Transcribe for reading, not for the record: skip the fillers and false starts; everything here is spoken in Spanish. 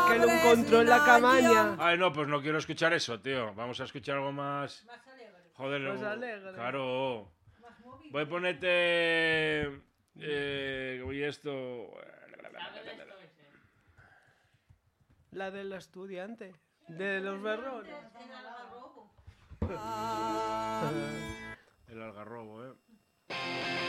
que lo encontró en la cabaña. Ay, no, pues no quiero escuchar eso, tío. Vamos a escuchar algo más... Más alegre. Joder, Más alegre. Claro. Más movido. Voy a ponerte... y esto... La del estudiante. De los berrones. En Algarrobo. El algarrobo,